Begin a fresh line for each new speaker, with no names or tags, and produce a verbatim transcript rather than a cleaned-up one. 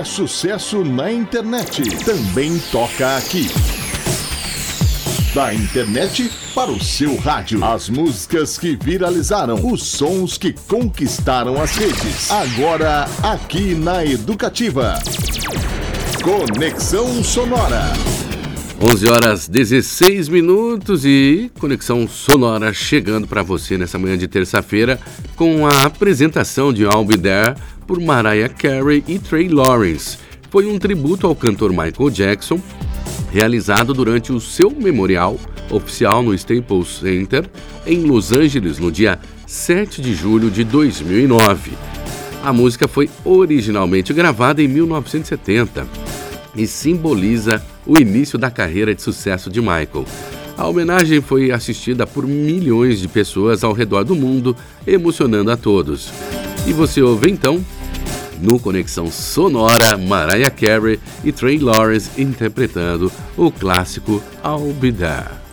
sucesso na internet, também toca aqui. Da internet para o seu rádio. As músicas que viralizaram, os sons que conquistaram as redes. Agora, aqui na Educativa. Conexão Sonora.
onze horas dezesseis minutos e Conexão Sonora chegando para você nessa manhã de terça-feira com a apresentação de I'll Be There por Mariah Carey e Trey Lawrence. Foi um tributo ao cantor Michael Jackson, realizado durante o seu memorial oficial no Staples Center, em Los Angeles, no dia sete de julho de dois mil e nove. A música foi originalmente gravada em mil novecentos e setenta e simboliza o início da carreira de sucesso de Michael. A homenagem foi assistida por milhões de pessoas ao redor do mundo, emocionando a todos. E você ouve então, no Conexão Sonora, Mariah Carey e Trey Lawrence interpretando o clássico I'll Be There.